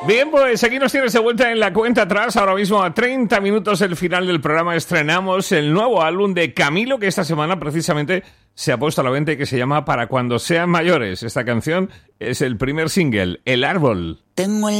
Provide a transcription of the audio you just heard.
Bien, pues aquí nos tienes de vuelta en la cuenta atrás. Ahora mismo a 30 minutos del final del programa estrenamos el nuevo álbum de Camilo, que esta semana precisamente se ha puesto a la venta y que se llama Para cuando sean mayores. Esta canción es el primer single, El Árbol. Tengo